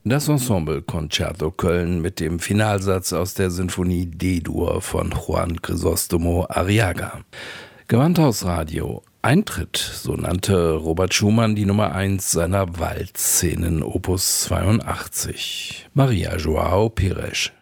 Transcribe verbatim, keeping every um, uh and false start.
Das Ensemble Concerto Köln mit dem Finalsatz aus der Sinfonie D-Dur von Juan Crisóstomo Arriaga. Gewandhausradio. Eintritt, so nannte Robert Schumann die Nummer eins seiner Waldszenen, Opus zweiundachtzig. Maria João Pires.